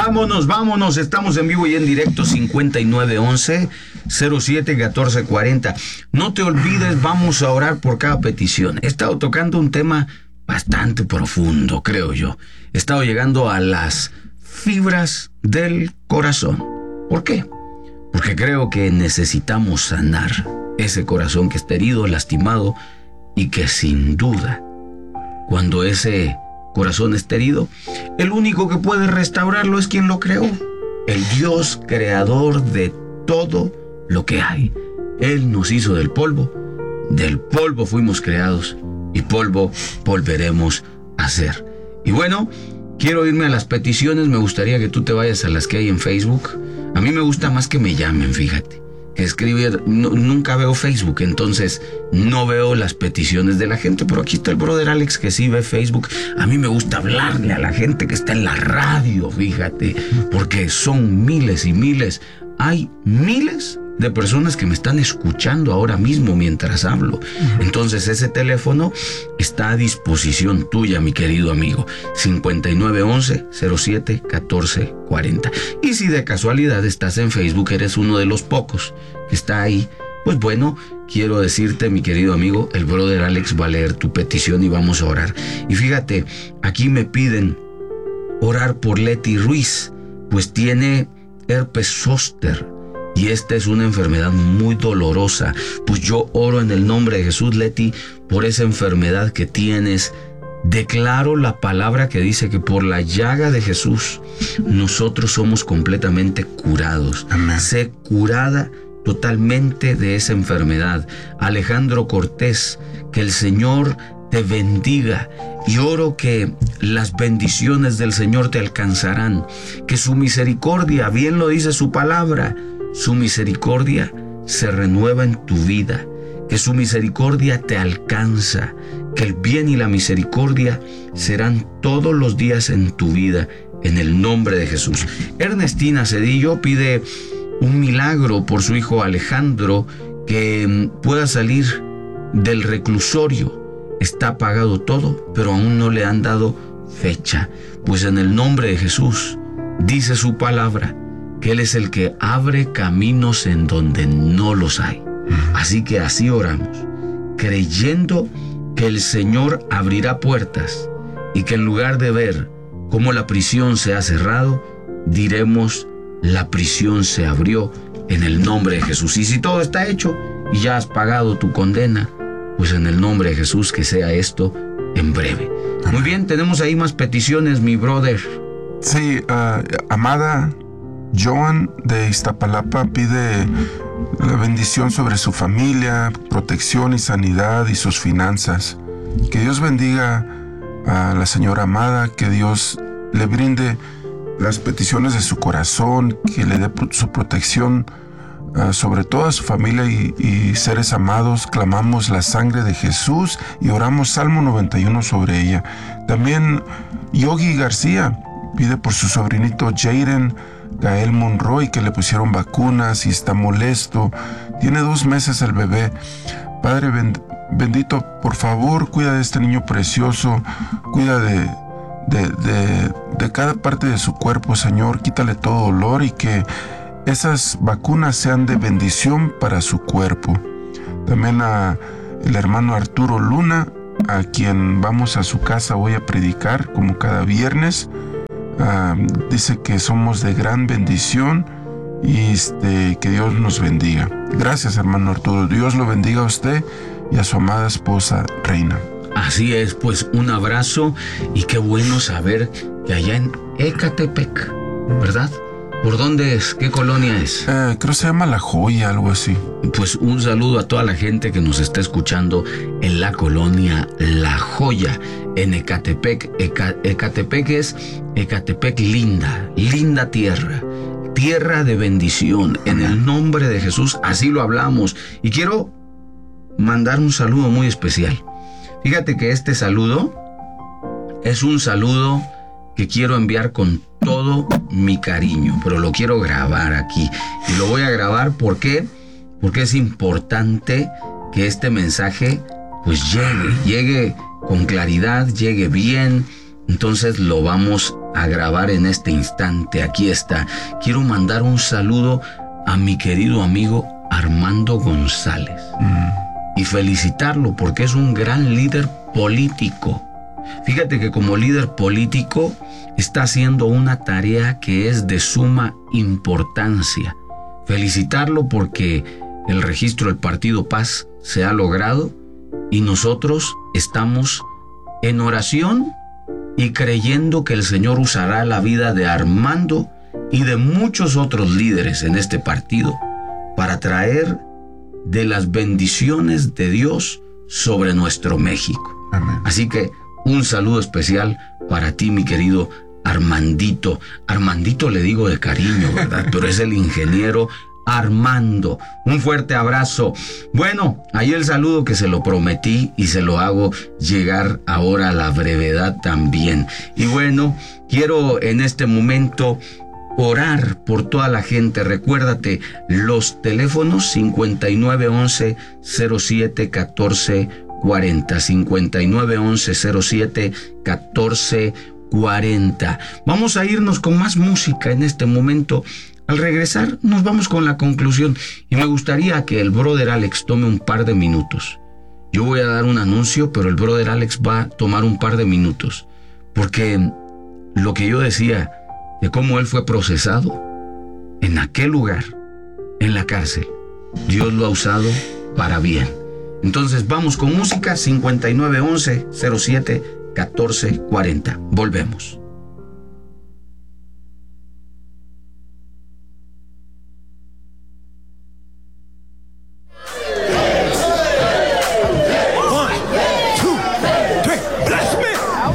Vámonos, estamos en vivo y en directo, 5911-07-1440. No te olvides, vamos a orar por cada petición. He estado tocando un tema bastante profundo, creo yo. He estado llegando a las fibras del corazón. ¿Por qué? Porque creo que necesitamos sanar ese corazón que está herido, lastimado, y que sin duda, cuando ese corazón está herido, el único que puede restaurarlo es quien lo creó, el Dios creador de todo lo que hay. Él nos hizo del polvo fuimos creados y polvo volveremos a ser. Y bueno, quiero irme a las peticiones. Me gustaría que tú te vayas a las que hay en Facebook. A mí me gusta más que me llamen, fíjate, que escribir. Nunca veo Facebook, entonces no veo las peticiones de la gente, pero aquí está el brother Alex que sí ve Facebook. A mí me gusta hablarle a la gente que está en la radio, fíjate, porque son miles y miles. Hay miles de personas que me están escuchando ahora mismo mientras hablo. Entonces ese teléfono está a disposición tuya, mi querido amigo. 5911-07-1440. Y si de casualidad estás en Facebook, eres uno de los pocos que está ahí, pues bueno, quiero decirte, mi querido amigo, el brother Alex va a leer tu petición y vamos a orar. Y fíjate, aquí me piden orar por Leti Ruiz, pues tiene herpes zóster. Y esta es una enfermedad muy dolorosa. Pues yo oro en el nombre de Jesús, Leti, por esa enfermedad que tienes. Declaro la palabra que dice que por la llaga de Jesús nosotros somos completamente curados. Amén. Sé curada totalmente de esa enfermedad. Alejandro Cortés, que el Señor te bendiga. Y oro que las bendiciones del Señor te alcanzarán. Que su misericordia, bien lo dice su palabra, su misericordia se renueva en tu vida, que su misericordia te alcanza, que el bien y la misericordia serán todos los días en tu vida, en el nombre de Jesús. Ernestina Cedillo pide un milagro por su hijo Alejandro, que pueda salir del reclusorio. Está pagado todo, pero aún no le han dado fecha. Pues en el nombre de Jesús, dice su palabra, que Él es el que abre caminos en donde no los hay. Así que así oramos, creyendo que el Señor abrirá puertas y que en lugar de ver cómo la prisión se ha cerrado, diremos, la prisión se abrió en el nombre de Jesús. Y si todo está hecho y ya has pagado tu condena, pues en el nombre de Jesús que sea esto en breve. Muy bien, tenemos ahí más peticiones, mi brother. Sí, amada Joan de Iztapalapa pide la bendición sobre su familia, protección y sanidad y sus finanzas. Que Dios bendiga a la señora amada, que Dios le brinde las peticiones de su corazón, que le dé su protección sobre toda su familia y seres amados. Clamamos la sangre de Jesús y oramos Salmo 91 sobre ella. También Yogi García pide por su sobrinito Jaden Gael Monroy, que le pusieron vacunas y está molesto. Tiene 2 meses el bebé. Padre bendito, por favor, cuida de este niño precioso. Cuida de cada parte de su cuerpo, Señor. Quítale todo dolor y que esas vacunas sean de bendición para su cuerpo. También a el hermano Arturo Luna, a quien vamos a su casa hoy a predicar como cada viernes. Dice que somos de gran bendición y que Dios nos bendiga. Gracias, hermano Arturo. Dios lo bendiga a usted y a su amada esposa Reina. Así es, pues un abrazo y qué bueno saber que allá en Ecatepec, ¿verdad? ¿Por dónde es? ¿Qué colonia es? Creo que se llama La Joya, algo así. Pues un saludo a toda la gente que nos está escuchando en la colonia La Joya, en Ecatepec. Ecatepec es Ecatepec linda tierra de bendición. En el nombre de Jesús, así lo hablamos. Y quiero mandar un saludo muy especial. Fíjate que este saludo es un saludo que quiero enviar con todo mi cariño, pero lo quiero grabar aquí. Y lo voy a grabar porque es importante que este mensaje pues llegue con claridad, llegue bien. Entonces lo vamos a grabar en este instante. Aquí está. Quiero mandar un saludo a mi querido amigo Armando González y felicitarlo porque es un gran líder político. Fíjate que como líder político está haciendo una tarea que es de suma importancia. Felicitarlo porque el registro del Partido Paz se ha logrado y nosotros estamos en oración y creyendo que el Señor usará la vida de Armando y de muchos otros líderes en este partido para traer de las bendiciones de Dios sobre nuestro México. Amén. Así que un saludo especial para ti, mi querido Armandito. Armandito le digo de cariño, ¿verdad? Pero es el ingeniero Armando. Un fuerte abrazo. Bueno, ahí el saludo que se lo prometí y se lo hago llegar ahora a la brevedad también. Y bueno, quiero en este momento orar por toda la gente. Recuérdate, los teléfonos 5911 07 14 40, 5911 07 14 40. Vamos a irnos con más música en este momento. Al regresar nos vamos con la conclusión y me gustaría que el brother Alex tome un par de minutos. Yo voy a dar un anuncio, pero el brother Alex va a tomar un par de minutos, porque lo que yo decía de cómo él fue procesado en aquel lugar, en la cárcel, Dios lo ha usado para bien. Entonces vamos con música. 5911 07 14 40. Volvemos.